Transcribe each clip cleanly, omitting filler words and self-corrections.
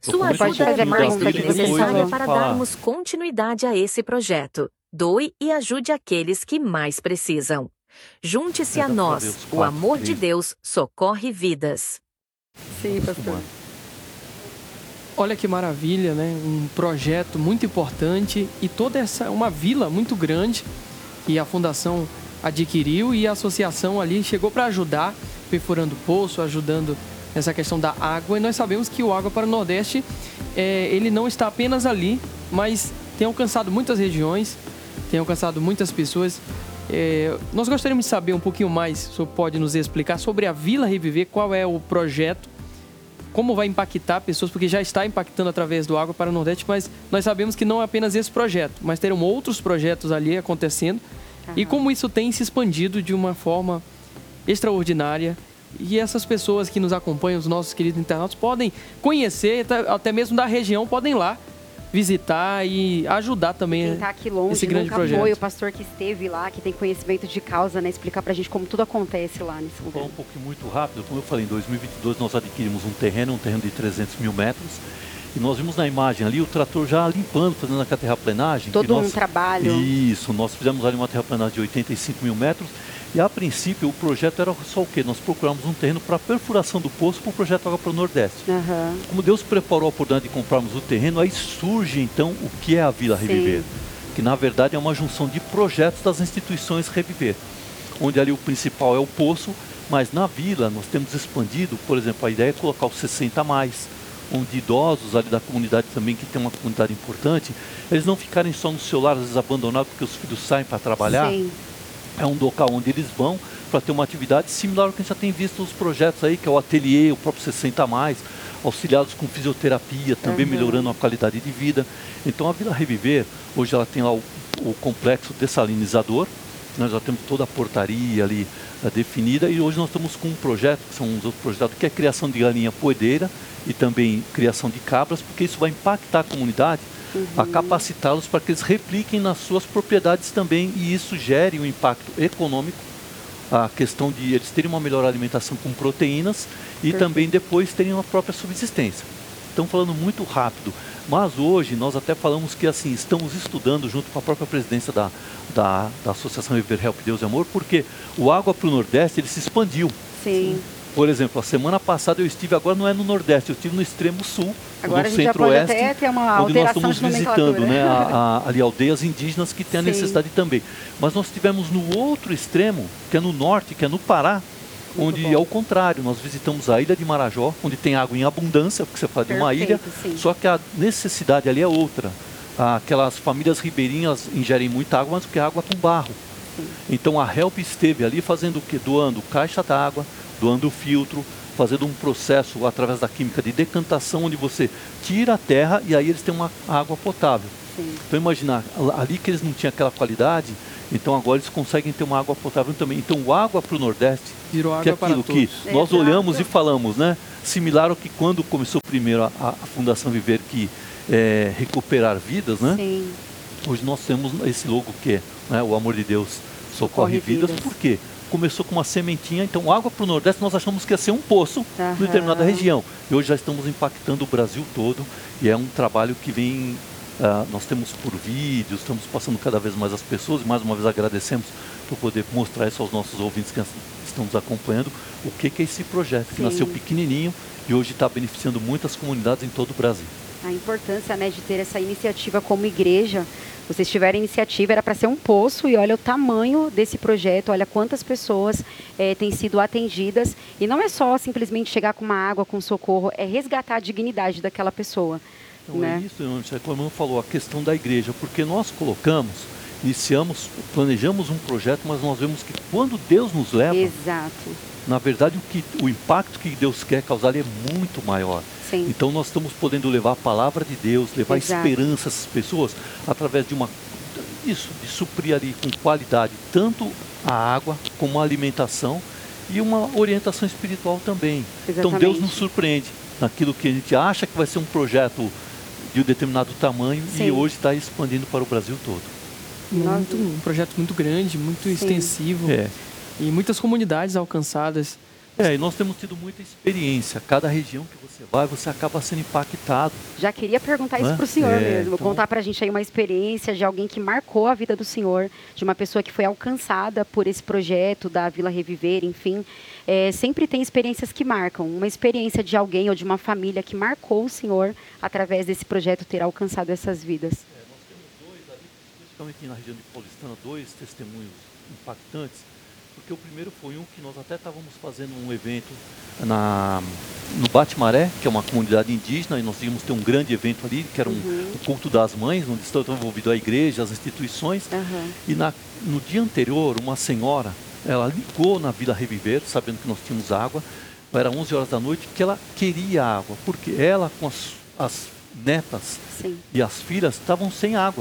Sua ajuda é mais do que necessária para darmos continuidade a esse projeto. Doe e ajude aqueles que mais precisam. Junte-se a nós. O amor de Deus socorre vidas. Sim, pastor. Olha que maravilha, né? Um projeto muito importante e toda uma vila muito grande que a Fundação adquiriu e a associação ali chegou para ajudar, perfurando poço, ajudando nessa questão da água. E nós sabemos que o Água para o Nordeste, ele não está apenas ali, mas tem alcançado muitas regiões, tem alcançado muitas pessoas. Nós gostaríamos de saber um pouquinho mais, o senhor pode nos explicar sobre a Vila Reviver, qual é o projeto, como vai impactar pessoas, porque já está impactando através do Água para o Nordeste, mas nós sabemos que não é apenas esse projeto, mas terão outros projetos ali acontecendo. E como isso tem se expandido de uma forma extraordinária. E essas pessoas que nos acompanham, os nossos queridos internautas, podem conhecer, até mesmo da região, podem ir lá visitar e ajudar também quem tá aqui longe, esse grande projeto. Foi o pastor que esteve lá, que tem conhecimento de causa, né? Explicar pra gente como tudo acontece lá nesse lugar. Vou falar um pouquinho muito rápido. Como eu falei, em 2022 nós adquirimos um terreno de 300 mil metros. E nós vimos na imagem ali o trator já limpando, fazendo a terraplenagem. Todo um trabalho. Isso, nós fizemos ali uma terraplenagem de 85 mil metros. E a princípio o projeto era só o quê? Nós procuramos um terreno para perfuração do poço para o projeto Água para o Nordeste. Como Deus preparou a oportunidade de comprarmos o terreno, aí surge então o que é a Vila Reviver. Que na verdade é uma junção de projetos das instituições Reviver. Onde ali o principal é o poço, mas na vila nós temos expandido, por exemplo, a ideia é colocar os 60 a mais. Onde idosos ali da comunidade também, que tem uma comunidade importante, eles não ficarem só no celular, às vezes abandonados porque os filhos saem para trabalhar. Sim. É um local onde eles vão para ter uma atividade similar ao que a gente já tem visto nos projetos aí, que é o ateliê, o próprio 60 a mais, auxiliados com fisioterapia, também melhorando a qualidade de vida. Então a Vila Reviver, hoje ela tem lá o complexo dessalinizador, nós já temos toda a portaria ali definida, e hoje nós estamos com um projeto, que são uns outros projetos, que é a criação de galinha poedeira e também criação de cabras, porque isso vai impactar a comunidade, a capacitá-los para que eles repliquem nas suas propriedades também, e isso gere um impacto econômico, a questão de eles terem uma melhor alimentação com proteínas e também depois terem uma própria subsistência. Estamos falando muito rápido, mas hoje nós até falamos que assim, estamos estudando junto com a própria presidência da Associação Reviver Help Deus e Amor, porque o Água para o Nordeste ele se expandiu. Sim. Por exemplo, a semana passada eu estive, agora não é no Nordeste, eu estive no extremo sul, agora no centro-oeste, onde nós estamos visitando ali aldeias indígenas que têm a necessidade também. Mas nós estivemos no outro extremo, que é no norte, que é no Pará, onde é o contrário, nós visitamos a ilha de Marajó, onde tem água em abundância, porque você fala de uma ilha, só que a necessidade ali é outra. Aquelas famílias ribeirinhas ingerem muita água, mas porque é água com barro. Então a Help esteve ali fazendo o quê? Doando caixa d'água, doando filtro, fazendo um processo através da química de decantação, onde você tira a terra e aí eles têm uma água potável. Então imaginar, ali que eles não tinham aquela qualidade, então agora eles conseguem ter uma água potável também. Então o Água para o Nordeste, virou água que é aquilo que nós olhamos e falamos, né? Similar ao que quando começou primeiro a Fundação Viver, que é recuperar vidas, né? Sim. Hoje nós temos esse logo que é, né, o amor de Deus socorre vidas. Por quê? Começou com uma sementinha, então Água para o Nordeste nós achamos que ia ser um poço em determinada região. E hoje já estamos impactando o Brasil todo, e é um trabalho que vem, nós temos por vídeos, estamos passando cada vez mais as pessoas, e mais uma vez agradecemos por poder mostrar isso aos nossos ouvintes que estão nos acompanhando, o que é esse projeto, que nasceu pequenininho e hoje está beneficiando muitas comunidades em todo o Brasil. A importância, né, de ter essa iniciativa como igreja. Vocês tiveram iniciativa, era para ser um poço, e olha o tamanho desse projeto, olha quantas pessoas têm sido atendidas. E não é só simplesmente chegar com uma água, com socorro, é resgatar a dignidade daquela pessoa. Então né? é isso, como eu falou, a questão da igreja, porque nós colocamos, iniciamos, planejamos um projeto, mas nós vemos que quando Deus nos leva, na verdade o impacto que Deus quer causar é muito maior. Sim. Então nós estamos podendo levar a palavra de Deus, levar esperança a essas pessoas, através de de suprir ali com qualidade tanto a água como a alimentação e uma orientação espiritual também. Então Deus nos surpreende naquilo que a gente acha que vai ser um projeto de um determinado tamanho e hoje está expandindo para o Brasil todo. Um projeto muito grande, muito extensivo e muitas comunidades alcançadas E nós temos tido muita experiência. Cada região que você vai, você acaba sendo impactado. Já queria perguntar isso para o senhor mesmo. Então... Contar para a gente aí uma experiência de alguém que marcou a vida do senhor, de uma pessoa que foi alcançada por esse projeto da Vila Reviver, enfim. Sempre tem experiências que marcam. Uma experiência de alguém ou de uma família que marcou o senhor através desse projeto ter alcançado essas vidas. Nós temos dois ali, principalmente na região de Paulistana, dois testemunhos impactantes. Porque o primeiro foi um que nós até estávamos fazendo um evento no Bate-Maré, que é uma comunidade indígena, e nós íamos ter um grande evento ali, que era o culto das mães, onde estão envolvidos a igreja, as instituições. E no dia anterior, uma senhora, ela ligou na Vila Reviver, sabendo que nós tínhamos água, era 11 horas da noite, que ela queria água, porque ela com as netas e as filhas estavam sem água.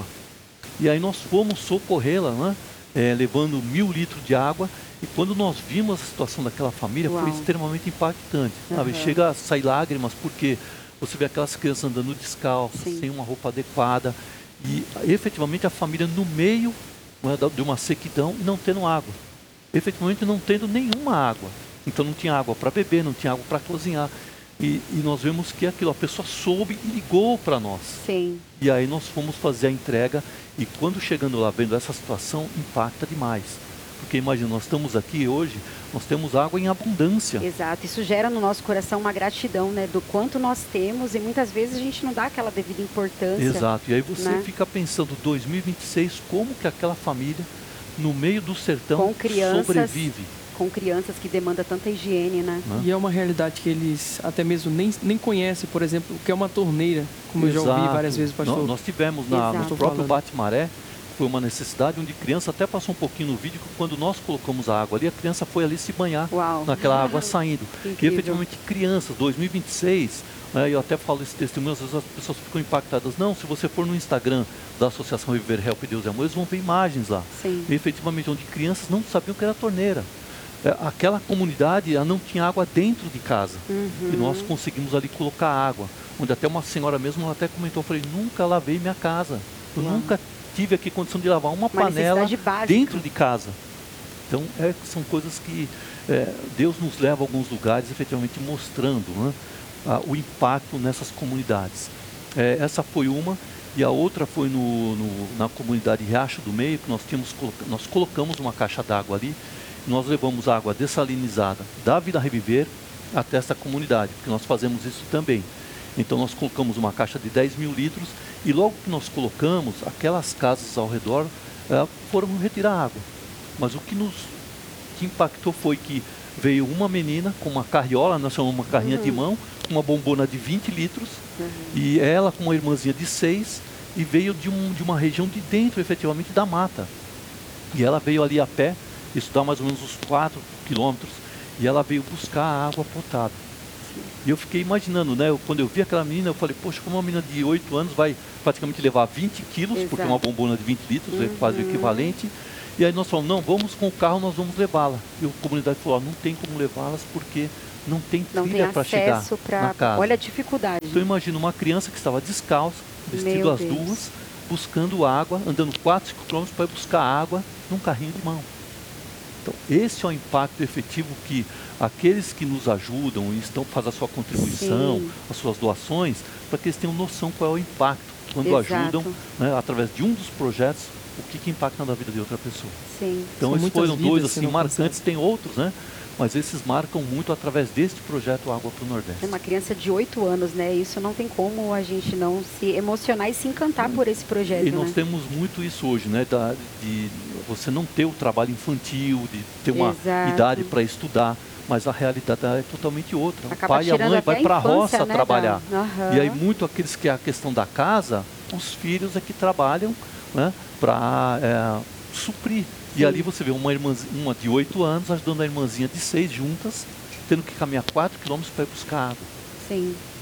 E aí nós fomos socorrê-la, né? Levando 1000 litros de água. E quando nós vimos a situação daquela família, foi extremamente impactante. Chega a sair lágrimas, porque você vê aquelas crianças andando descalças, sem uma roupa adequada. E efetivamente a família no meio, né, de uma sequidão e não tendo água. Efetivamente não tendo nenhuma água. Então não tinha água para beber, não tinha água para cozinhar. E nós vemos que aquilo, a pessoa soube e ligou para nós. E aí nós fomos fazer a entrega. E quando chegando lá, vendo essa situação, impacta demais. Porque imagina, nós estamos aqui hoje, nós temos água em abundância. Exato, isso gera no nosso coração uma gratidão, né, do quanto nós temos, e muitas vezes a gente não dá aquela devida importância. Exato, e aí você fica pensando, 2026, como que aquela família, no meio do sertão, sobrevive? Com crianças que demandam tanta higiene, né? E é uma realidade que eles até mesmo nem conhecem, por exemplo, o que é uma torneira, como eu já ouvi várias vezes, pastor. Nós tivemos no próprio Bate-Maré, foi uma necessidade onde criança, até passou um pouquinho no vídeo, que quando nós colocamos a água ali, a criança foi ali se banhar naquela água saindo. E efetivamente crianças, 2026, eu até falo esse testemunho, às vezes as pessoas ficam impactadas. Não, se você for no Instagram da Associação Reviver Help Deus e Amor, eles vão ver imagens lá. E efetivamente, onde crianças não sabiam que era torneira. Aquela comunidade, ela não tinha água dentro de casa. E nós conseguimos ali colocar água. Onde até uma senhora mesmo, ela até comentou, eu falei, nunca lavei minha casa. Eu nunca tive aqui condição de lavar uma panela dentro de casa. Então, são coisas que Deus nos leva a alguns lugares, efetivamente mostrando, né, o impacto nessas comunidades. Essa foi uma, e a outra foi na comunidade Riacho do Meio, que nós colocamos uma caixa d'água ali, e nós levamos água dessalinizada da Vila Reviver até essa comunidade, porque nós fazemos isso também. Então nós colocamos uma caixa de 10.000 litros e logo que nós colocamos, aquelas casas ao redor foram retirar água. Mas o que impactou foi que veio uma menina com uma carriola, nós chamamos uma carrinha de mão, uma bombona de 20 litros, e ela com uma irmãzinha de 6, e veio de uma região de dentro, efetivamente, da mata. E ela veio ali a pé, isso dá mais ou menos uns 4 quilômetros, e ela veio buscar água potável. E eu fiquei imaginando, né? Quando eu vi aquela menina, eu falei, poxa, como uma menina de 8 anos vai praticamente levar 20 quilos, porque uma bombona de 20 litros é quase o equivalente. E aí nós falamos, não, vamos com o carro, nós vamos levá-la. E a comunidade falou, não tem como levá-las porque não tem trilha para chegar na casa. Olha a dificuldade. Então imagina uma criança que estava descalça, vestido as duas, buscando água, andando 4, 5 quilômetros para buscar água num carrinho de mão. Então, esse é o impacto efetivo que aqueles que nos ajudam e fazem a sua contribuição, as suas doações, para que eles tenham noção qual é o impacto quando ajudam, né, através de um dos projetos, o que impacta na vida de outra pessoa. Então, esses foram dois assim, marcantes, tem outros, né? Mas esses marcam muito através deste projeto Água para o Nordeste. É uma criança de 8 anos, né? Isso não tem como a gente não se emocionar e se encantar por esse projeto. E nós temos muito isso hoje, né? De você não ter o trabalho infantil, de ter uma idade para estudar, mas a realidade é totalmente outra. O pai e a mãe vai para a roça trabalhar. E aí muito aqueles que é a questão da casa, os filhos é que trabalham, né, para suprir. E ali você vê uma de 8 anos ajudando a irmãzinha de 6 juntas, tendo que caminhar 4 quilômetros para ir buscar água.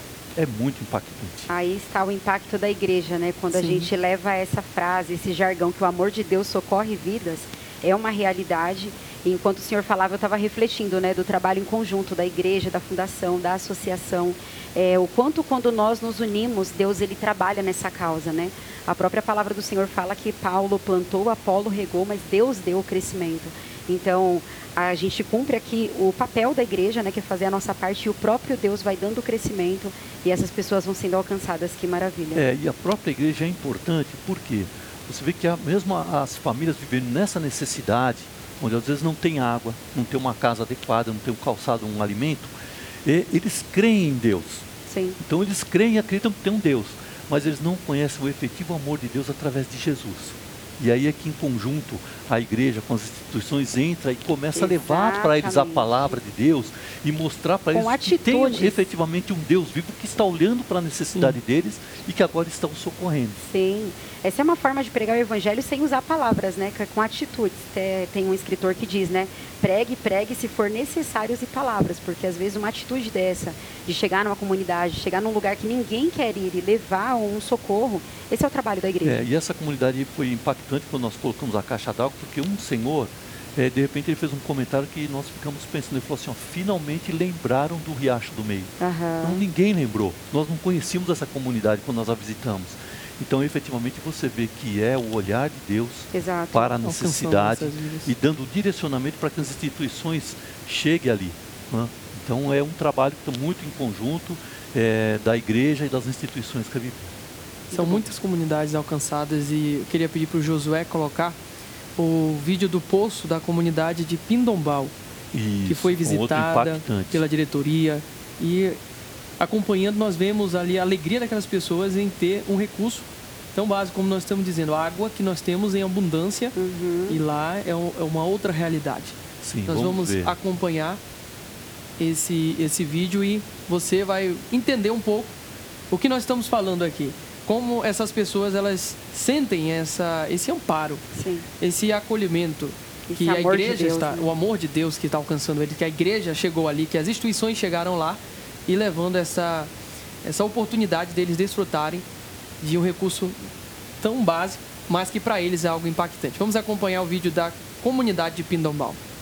É muito impactante. Aí está o impacto da igreja, né? Quando a gente leva essa frase, esse jargão, que o amor de Deus socorre vidas, é uma realidade. E enquanto o senhor falava, eu estava refletindo, né, do trabalho em conjunto da igreja, da fundação, da associação. O quanto quando nós nos unimos, Deus ele trabalha nessa causa, né? A própria palavra do Senhor fala que Paulo plantou, Apolo regou, mas Deus deu o crescimento. Então, a gente cumpre aqui o papel da igreja, né, que é fazer a nossa parte, e o próprio Deus vai dando o crescimento e essas pessoas vão sendo alcançadas. Que maravilha. E a própria igreja é importante, porque você vê que mesmo as famílias vivendo nessa necessidade, onde às vezes não tem água, não tem uma casa adequada, não tem um calçado, um alimento, eles creem em Deus. Sim. Então eles creem e acreditam que tem um Deus, mas eles não conhecem o efetivo amor de Deus através de Jesus. E aí é que em conjunto a igreja com as instituições entra e começa a levar para eles a palavra de Deus e mostrar para eles que tem efetivamente um Deus vivo que está olhando para a necessidade deles e que agora estão socorrendo. Sim, essa é uma forma de pregar o evangelho sem usar palavras, né? Com atitudes. Tem um escritor que diz, né? Pregue se for necessário use palavras, porque às vezes uma atitude dessa, de chegar numa comunidade, chegar num lugar que ninguém quer ir e levar um socorro, esse é o trabalho da igreja. E essa comunidade foi impactante quando nós colocamos a caixa d'água, porque um senhor, de repente ele fez um comentário que nós ficamos pensando, ele falou assim, ó, finalmente lembraram do Riacho do Meio. Então ninguém lembrou, nós não conhecíamos essa comunidade quando nós a visitamos. Então, efetivamente, você vê que é o olhar de Deus para a necessidade e dando direcionamento para que as instituições cheguem ali. Né? Então, é um trabalho que está muito em conjunto da igreja e das instituições que a vivem. São muitas comunidades alcançadas e eu queria pedir para o Josué colocar o vídeo do poço da comunidade de Pindombal, que foi visitada pela diretoria e acompanhando, nós vemos ali a alegria daquelas pessoas em ter um recurso tão básico como nós estamos dizendo, a água que nós temos em abundância, e lá é uma outra realidade. Sim, nós vamos acompanhar esse vídeo e você vai entender um pouco o que nós estamos falando aqui. Como essas pessoas, elas sentem esse amparo, esse acolhimento, que a igreja está, o amor de Deus que está alcançando eles, que a igreja chegou ali, que as instituições chegaram lá, e levando essa oportunidade deles desfrutarem de um recurso tão básico, mas que para eles é algo impactante. Vamos acompanhar o vídeo da comunidade de Pindombal.